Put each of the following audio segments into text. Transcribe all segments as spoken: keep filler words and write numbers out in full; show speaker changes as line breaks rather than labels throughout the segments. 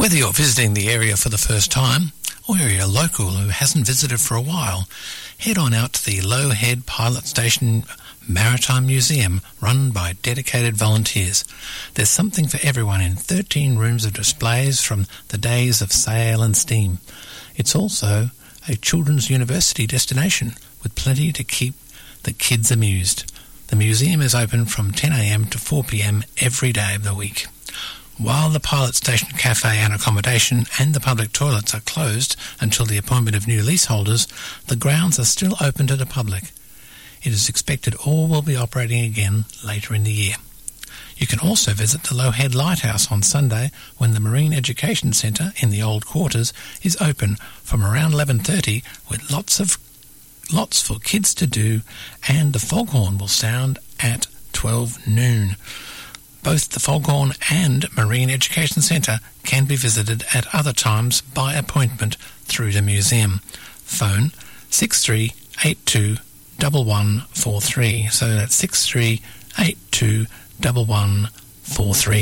Whether you're visiting the area for the first time or you're a local who hasn't visited for a while, head on out to the Low Head Pilot Station Maritime Museum run by dedicated volunteers. There's something for everyone in thirteen rooms of displays from the days of sail and steam. It's also a children's university destination with plenty to keep the kids amused. The museum is open from ten a m to four p m every day of the week. While the Pilot Station Cafe and accommodation and the public toilets are closed until the appointment of new leaseholders, the grounds are still open to the public. It is expected all will be operating again later in the year. You can also visit the Low Head Lighthouse on Sunday when the Marine Education Centre in the Old Quarters is open from around eleven thirty with lots of lots for kids to do, and the foghorn will sound at twelve noon. Both the Foghorn and Marine Education Centre can be visited at other times by appointment through the museum. Phone six three eight two one one four three. So that's six three eight two one one four three.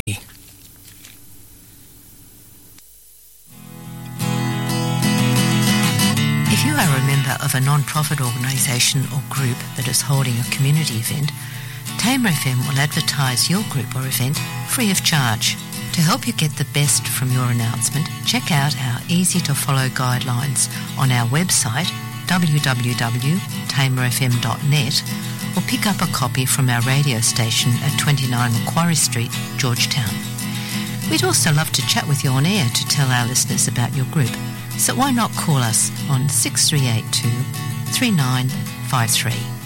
If you are a member of a non-profit organisation or group that is holding a community event, Tamer F M will advertise your group or event free of charge. To help you get the best from your announcement, check out our easy-to-follow guidelines on our website w w w dot tamer f m dot net or pick up a copy from our radio station at twenty-nine Macquarie Street, Georgetown. We'd also love to chat with you on air to tell our listeners about your group, so why not call us on six three eight two three nine five three.